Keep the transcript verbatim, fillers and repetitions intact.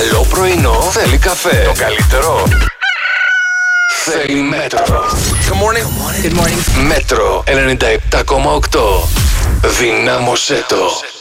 Καλό πρωινό θέλει καφέ. Το καλύτερο θέλει Μέτρο. Good morning. Good morning. Μέτρο ενενήντα επτά κόμμα οκτώ. Δυνάμωσέ το.